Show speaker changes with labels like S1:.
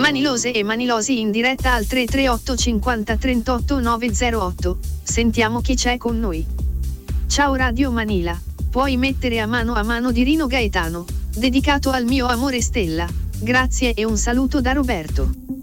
S1: Manilose e manilosi in diretta al 338 50 38 908. Sentiamo chi c'è con noi. Ciao Radio Manila, puoi mettere a mano di Rino Gaetano, dedicato al mio amore Stella. Grazie e un saluto da Roberto.